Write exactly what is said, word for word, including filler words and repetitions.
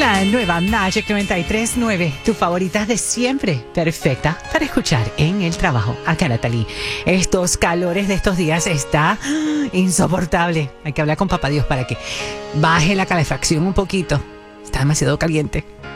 La nueva Magic noventa y tres punto nueve, tu favorita de siempre, perfecta para escuchar en el trabajo. Acá Natalie, estos calores de estos días está insoportable. Hay que hablar con Papá Dios para que baje la calefacción un poquito. Está demasiado caliente.